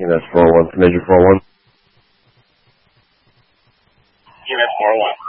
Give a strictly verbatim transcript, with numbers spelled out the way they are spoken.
E M S four oh one, Major four oh one. E M S four oh one.